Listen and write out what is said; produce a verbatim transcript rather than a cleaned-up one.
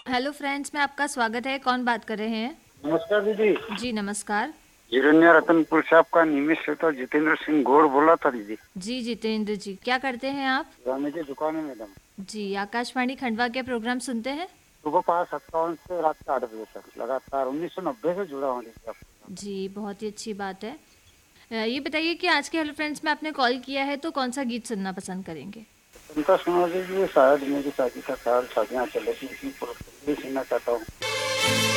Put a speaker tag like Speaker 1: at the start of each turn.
Speaker 1: Hello friends, में आपका स्वागत है। कौन बात कर रहे हैं?
Speaker 2: नमस्कार दीदी।
Speaker 1: जी नमस्कार।
Speaker 2: हिरण्य रतनपुर से आपका निमिष से तो जितेंद्र सिंह गौड़ बोला था दीदी।
Speaker 1: जी जितेंद्र जी, क्या करते हैं आप?
Speaker 2: किराने की दुकान है मैडम।
Speaker 1: जी, आकाशवाणी खंडवा के प्रोग्राम सुनते हैं?
Speaker 2: सुबह पाँच सत्तावन से रात के आठ बजे तक लगातार उन्नीस सौ नब्बे से जुड़ा हूँ दीदी आपको।
Speaker 1: जी, बहुत ही अच्छी बात है। अ, ये बताइए कि आज के हेलो फ्रेंड्स में आपने कॉल किया है तो कौन सा गीत सुनना पसंद करेंगे?
Speaker 2: उनका सुना दीजिए, शायद मेरी शादी का ख्याल शादियाँ चले थी, इसी पर सुनना चाहता हूँ।